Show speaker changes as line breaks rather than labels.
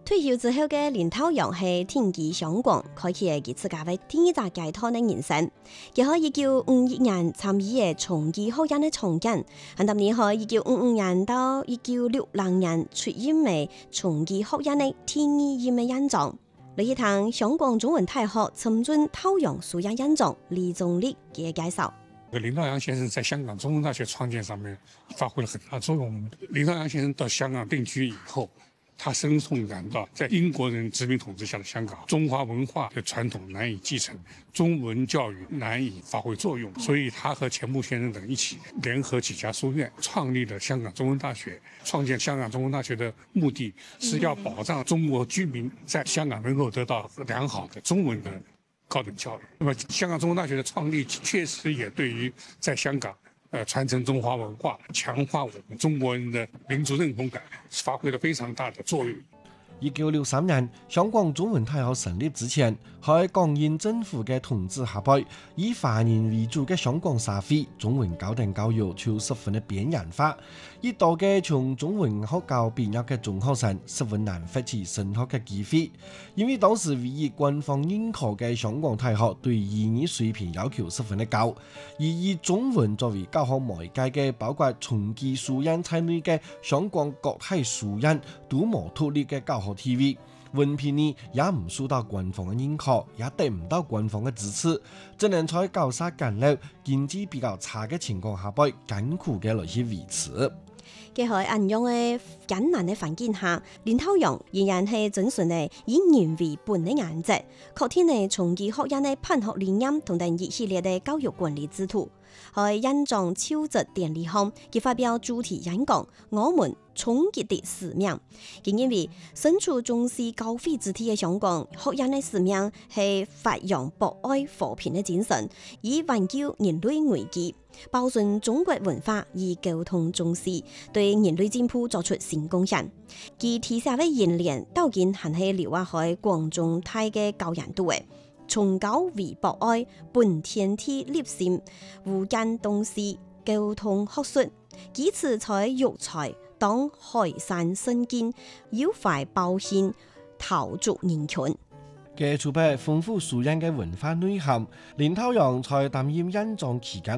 退休之後嘅林濤陽係定居香港，開啟佢自家嘅第一隻街頭嘅人生。佢喺1951年參與嘅重機學院嘅創建，喺當年喺1955年到1960年出任嘅重機學院嘅第二任嘅院長。嚟一堂香港中文大學陳俊濤陽書院院長李宗立嘅介紹。
林濤陽先生在香港中文大學創建上面發揮了很大作用。林濤陽先生到香港定居以後，他深痛感到在英國人殖民統治下的香港，中華文化的傳統難以繼承，中文教育難以發揮作用，所以他和錢穆先生等一起聯合幾家書院，創立了香港中文大學。創建香港中文大學的目的是要保障中國居民在香港能夠得到良好的中文的高等教育。那麼香港中文大學的創立確實也對於在香港傳承中華文化、強化我們中國人的民族認同感，發揮了非常大的作用。
1963年，香港中文大學成立之前，喺港英政府嘅統治下邊，以華人為主嘅香港社會中文高等教育就十分嘅邊緣化，一度嘅從中文學校畢業嘅中學生十分難獲取升學嘅機會，因為當時唯一官方認可嘅香港大學對英語水平要求十分嘅高，而以中文作為教學媒介嘅包括重機書院在內嘅香港國際書院都冇脫離嘅教學TV 文憑呢也唔受到官方嘅認可，也得唔到官方嘅支持，只能在教師簡陋、經濟比較差嘅情況下，被艱苦嘅來去維持。
喺咁樣嘅艱難嘅環境下，林濤陽仍然係遵循嘅以人為本嘅原則，確定嘅重機學院嘅辦學理念同等一系列嘅教育管理制度。喺院長就職典禮上，佢發表主題演講，我們重機的使命。佢認為身處重視教育之地嘅香港學院嘅使命係發揚博愛和平嘅精神，以挽救人類危機，保存中國文化以溝通重視，對人類進步作出新貢獻。佢提下嘅言論，究竟係喺留喺廣中大嘅教研度嘅。從教為博愛，本天地立心，無間東西，溝通學術，基此在育才，當海山生根，有懷保險，陶築人群。
嘅儲備豐富書院嘅文化內涵，林濤陽在擔任院長期間